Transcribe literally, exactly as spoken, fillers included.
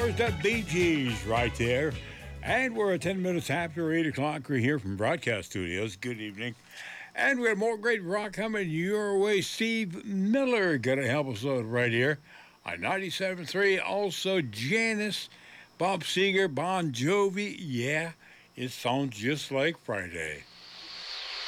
was the Bee Gees right there. And we're at ten minutes after eight o'clock. We're here from Broadcast Studios. Good evening. And we have more great rock coming your way. Steve Miller going to help us out right here on ninety-seven point three. Also, Janice, Bob Seger, Bon Jovi. Yeah, it sounds just like Friday.